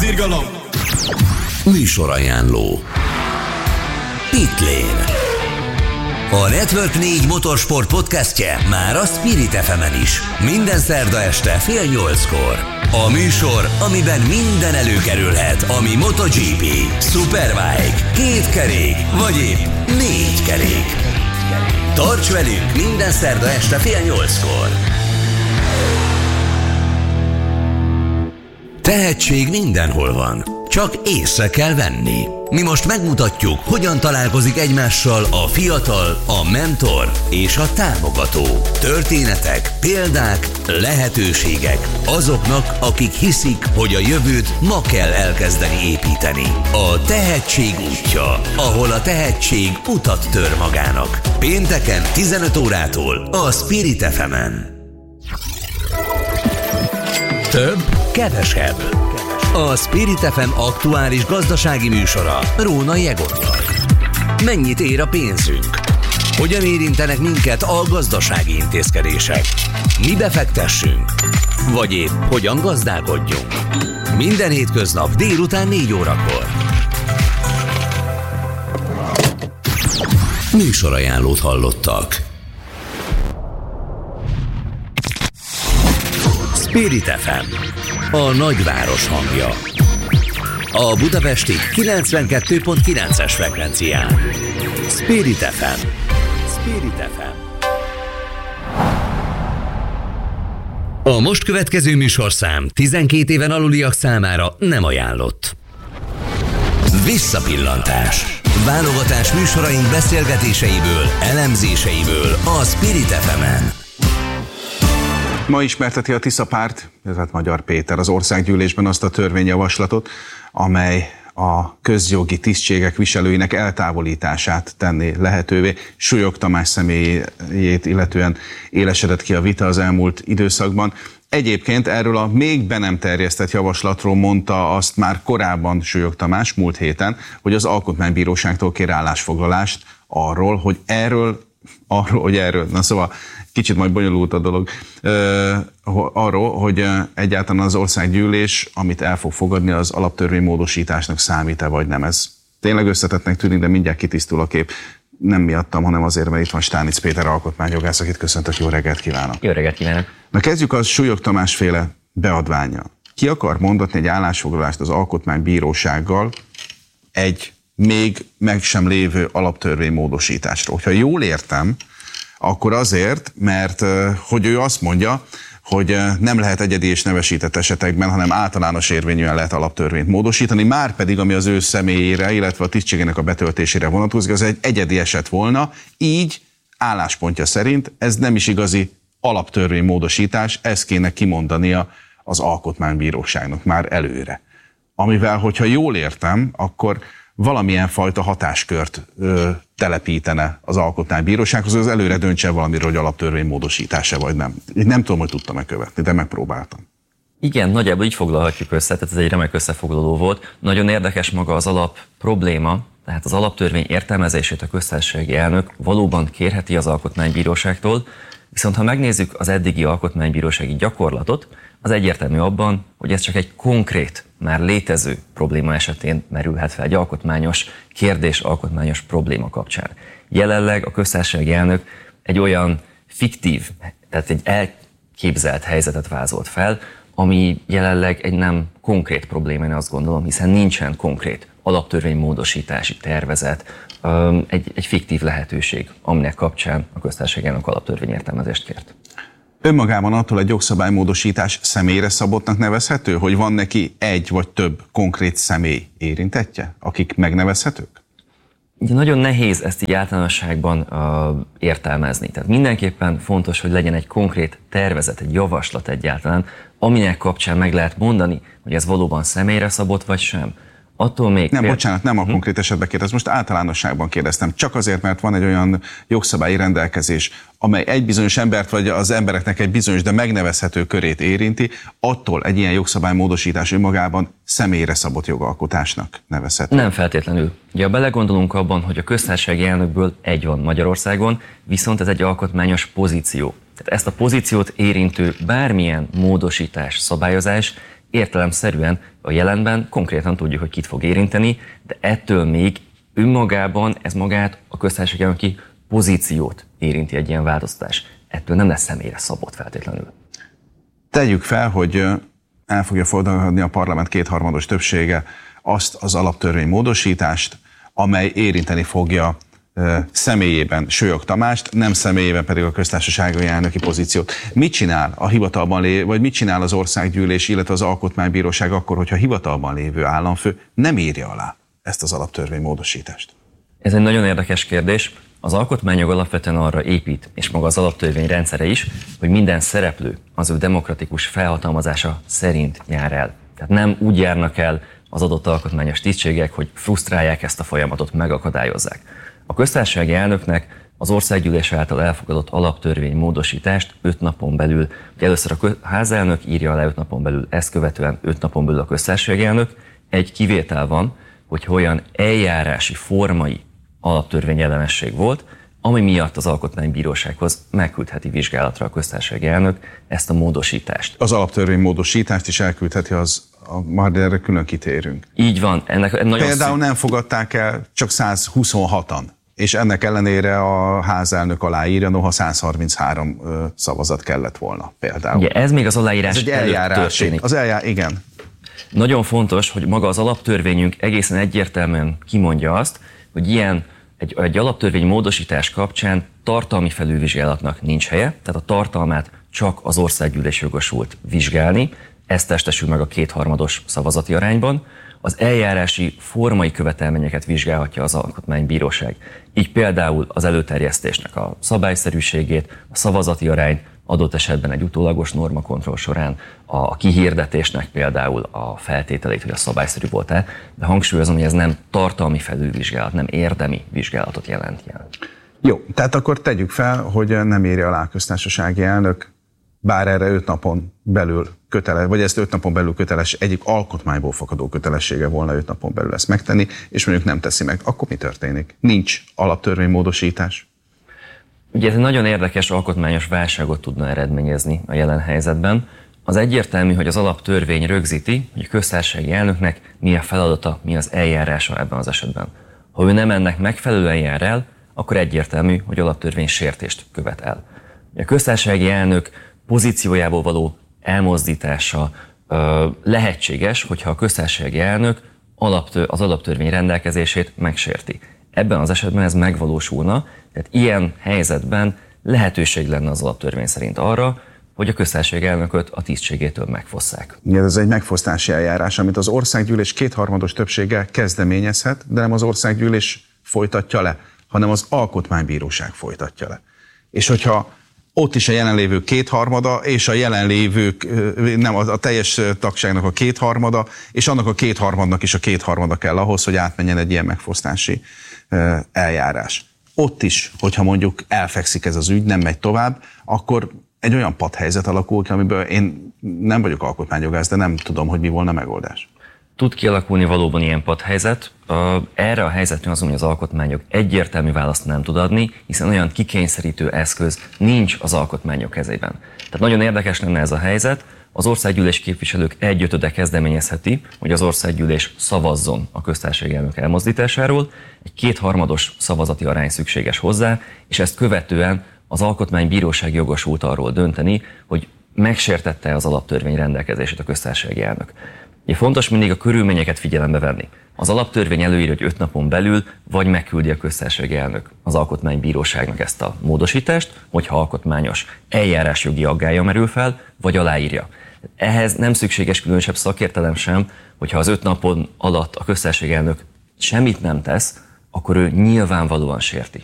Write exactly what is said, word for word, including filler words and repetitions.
izgalom. Műsorajánló. Pitlane. A Network négy motorsport podcastje már a Spirit ef emen is. Minden szerda este fél nyolckor. A műsor, amiben minden előkerülhet, ami MotoGP, Superbike, két kerék, vagy épp négy kerék. Tarts velünk minden szerda este fél nyolckor. Tehetség mindenhol van, csak észre kell venni. Mi most megmutatjuk, hogyan találkozik egymással a fiatal, a mentor és a támogató. Történetek, példák, lehetőségek azoknak, akik hiszik, hogy a jövőt ma kell elkezdeni építeni. A tehetség útja, ahol a tehetség utat tör magának. Pénteken tizenöt órától a Spirit ef emen. Több, kevesebb. A Spirit ef em aktuális gazdasági műsora Rónai Egonnal. Mennyit ér a pénzünk? Hogyan érintenek minket a gazdasági intézkedések? Mi befektessünk? Vagy épp hogyan gazdálkodjunk? Minden hétköznap délután négy órakor. Műsorajánlót hallottak. Spirit ef em, a nagyváros hangja. A budapesti kilencvenkettő pont kilences frekvencián. Spirit ef em. Spirit ef em. A most következő műsorszám tizenkét éven aluliak számára nem ajánlott. Visszapillantás. Válogatás műsoraink beszélgetéseiből, elemzéseiből a Spirit ef emen. Ma ismerteti a Tisza párt, illetve Magyar Péter az országgyűlésben azt a törvényjavaslatot, amely a közjogi tisztségek viselőinek eltávolítását tenné lehetővé. Súlyog Tamás személyét illetően élesedett ki a vita az elmúlt időszakban. Egyébként erről a még be nem terjesztett javaslatról mondta azt már korábban Súlyog Tamás múlt héten, hogy az Alkotmánybíróságtól kér állásfoglalást arról, hogy erről, arról, hogy erről, na szóval kicsit majd bonyolult a dolog, arról, hogy egyáltalán az országgyűlés, amit el fog fogadni, az alaptörvény módosításnak számít-e vagy nem. Ez tényleg összetettnek tűnik, de mindjárt kitisztul a kép. Nem miattam, hanem azért, mert itt van Stánic Péter alkotmányjogász, akit köszöntök, jó reggelt kívánok. Jó reggelt kívánok. Na kezdjük az Súlyog Tamás féle beadvánnyal. Ki akar mondatni egy állásfoglalást az Alkotmánybírósággal egy még meg sem lévő alaptörvény módosításról? Ha jól értem, akkor azért, mert hogy ő azt mondja, hogy nem lehet egyedi és nevesített esetekben, hanem általános érvényűen lehet alaptörvényt módosítani, már pedig ami az ő személyére, illetve a tisztségének a betöltésére vonatkozik, az egy egyedi eset volna, így álláspontja szerint ez nem is igazi alaptörvény módosítás, ezt kéne kimondania az Alkotmánybíróságnak már előre. Amivel, hogyha jól értem, akkor valamilyen fajta hatáskört ö, telepítene az Alkotmánybírósághoz, az előre döntse valamiről, hogy alaptörvény módosítása vagy nem. Én nem tudom, hogy tudtam megkövetni, de megpróbáltam. Igen, nagyjából így foglalhatjuk össze, tehát ez egy remek összefoglaló volt. Nagyon érdekes maga az alap probléma, tehát az alaptörvény értelmezését a köztársasági elnök valóban kérheti az Alkotmánybíróságtól, viszont ha megnézzük az eddigi alkotmánybírósági gyakorlatot, az egyértelmű abban, hogy ez csak egy konkrét, már létező probléma esetén merülhet fel, egy alkotmányos kérdés, alkotmányos probléma kapcsán. Jelenleg a köztársasági elnök egy olyan fiktív, tehát egy elképzelt helyzetet vázolt fel, ami jelenleg egy nem konkrét probléma, én azt gondolom, hiszen nincsen konkrét alaptörvénymódosítási tervezet, egy, egy fiktív lehetőség, aminek kapcsán a köztársasági elnök alaptörvényértelmezést kért. Önmagában attól egy jogszabálymódosítás személyre szabottnak nevezhető, hogy van neki egy vagy több konkrét személy érintettje, akik megnevezhetők? Ugye nagyon nehéz ezt így általánosságban uh, értelmezni. Tehát mindenképpen fontos, hogy legyen egy konkrét tervezet, egy javaslat egyáltalán, aminek kapcsán meg lehet mondani, hogy ez valóban személyre szabott vagy sem. Attól még... Nem, péld... bocsánat, nem a konkrét esetben kérdeztem, most általánosságban kérdeztem. Csak azért, mert van egy olyan jogszabályi rendelkezés, amely egy bizonyos embert, vagy az embereknek egy bizonyos, de megnevezhető körét érinti, attól egy ilyen jogszabálymódosítás önmagában személyre szabott jogalkotásnak nevezhető. Nem feltétlenül. Ugye, ha belegondolunk abban, hogy a köztársasági elnökből egy van Magyarországon, viszont ez egy alkotmányos pozíció. Tehát ezt a pozíciót érintő bármilyen módosítás, szabályozás értelemszerűen a jelenben konkrétan tudjuk, hogy kit fog érinteni, de ettől még önmagában ez magát a köztársasági elnöki pozíciót érinti egy ilyen változtatás. Ettől nem lesz személyre szabott feltétlenül. Tegyük fel, hogy el fogja fogadni a parlament kétharmados többsége azt az alaptörvény módosítást, amely érinteni fogja személyében Sólyom Tamást, nem személyében pedig a köztársasági elnöki pozíciót. Mit csinál a hivatalban lévő, vagy mit csinál az országgyűlés, illetve az alkotmánybíróság akkor, hogyha hivatalban lévő államfő nem írja alá ezt az alaptörvény módosítást? Ez egy nagyon érdekes kérdés. Az alkotmányjog alapvetően arra épít, és maga az alaptörvény rendszere is, hogy minden szereplő az ő demokratikus felhatalmazása szerint jár el. Tehát nem úgy járnak el az adott alkotmányos tisztségek, hogy frusztrálják ezt a folyamatot, megakadályozzák. A köztársasági elnöknek az országgyűlés által elfogadott alaptörvény módosítást öt napon belül, ugye először a házelnök írja alá öt napon belül, ezt követően öt napon belül a köztársasági elnök. Egy kivétel van, hogy olyan eljárási, formai alaptörvényellenesség volt, ami miatt az alkotmánybírósághoz megküldheti vizsgálatra a köztársasági elnök ezt a módosítást. Az alaptörvény módosítást is elküldheti, az, a, majd erre külön kitérünk. Így van. Ennek nagyon Például szü- nem fogadták el csak száz huszonhatan, és ennek ellenére a házelnök aláírja, noha száz harminchárom szavazat kellett volna például. Ugye ez még az aláírás ez egy előtt eljárás. történik. Az eljár, igen. Nagyon fontos, hogy maga az alaptörvényünk egészen egyértelműen kimondja azt, hogy ilyen egy, egy alaptörvény módosítás kapcsán tartalmi felülvizsgálatnak nincs helye, tehát a tartalmát csak az országgyűlés jogosult vizsgálni, ez testesül meg a kétharmados szavazati arányban. Az eljárási formai követelményeket vizsgálhatja az alkotmánybíróság. Így például az előterjesztésnek a szabályszerűségét, a szavazati arányt, adott esetben egy utólagos normakontroll során a kihirdetésnek például a feltételeit, hogy a szabályszerű volt-e, de hangsúlyozom, hogy ez nem tartalmi felülvizsgálat, nem érdemi vizsgálatot jelent jel. Jó, tehát akkor tegyük fel, hogy nem írja alá a köztársasági elnök, bár erre öt napon belül köteles, vagy ezt öt napon belül köteles, egyik alkotmányból fakadó kötelessége volna öt napon belül ezt megtenni, és mondjuk nem teszi meg, akkor mi történik? Nincs alaptörvénymódosítás? Ugye ez egy nagyon érdekes alkotmányos válságot tudna eredményezni a jelen helyzetben. Az egyértelmű, hogy az alaptörvény rögzíti, hogy a köztársasági elnöknek mi a feladata, mi az eljárása ebben az esetben. Ha ő nem ennek megfelelően jár el, akkor egyértelmű, hogy alaptörvény sértést követ el. A köztársasági elnök pozíciójából való elmozdítása ö, lehetséges, hogyha a köztársasági elnök alaptör, az alaptörvény rendelkezését megsérti. Ebben az esetben ez megvalósulna, tehát ilyen helyzetben lehetőség lenne az alaptörvény szerint arra, hogy a köztársasági elnököt a tisztségétől megfosszák. Ez egy megfosztási eljárás, amit az országgyűlés kétharmados többséggel kezdeményezhet, de nem az országgyűlés folytatja le, hanem az alkotmánybíróság folytatja le. És hogyha ott is a jelenlévők kétharmada, és a jelenlévők, nem, a teljes tagságnak a kétharmada, és annak a kétharmadnak is a kétharmada kell ahhoz, hogy átmenjen egy ilyen megfosztási eljárás. Ott is, hogyha mondjuk elfekszik ez az ügy, nem megy tovább, akkor egy olyan padhelyzet alakul ki, amiből én nem vagyok alkotmányjogász, de nem tudom, hogy mi volna a megoldás. Tud kialakulni valóban ilyen padhelyzet. Erre a helyzetre azon, hogy az alkotmányok egyértelmű választ nem tud adni, hiszen olyan kikényszerítő eszköz nincs az alkotmányok kezében. Tehát nagyon érdekes lenne ez a helyzet. Az országgyűlés képviselők egyötöde kezdeményezheti, hogy az országgyűlés szavazzon a köztársasági elnök elmozdításáról. Egy kétharmados szavazati arány szükséges hozzá, és ezt követően az alkotmánybíróság jogosult arról dönteni, hogy megsértette az alaptörvény rendelkezését a köztársasági elnök. Ugye fontos mindig a körülményeket figyelembe venni. Az alaptörvény előírja, hogy öt napon belül vagy megküldi a köztársasági elnök az alkotmánybíróságnak ezt a módosítást, hogyha alkotmányos eljárásjogi aggálya merül fel, vagy aláírja. Ehhez nem szükséges különösebb szakértelem sem, hogyha az öt napon alatt a köztársasági elnök semmit nem tesz, akkor ő nyilvánvalóan sérti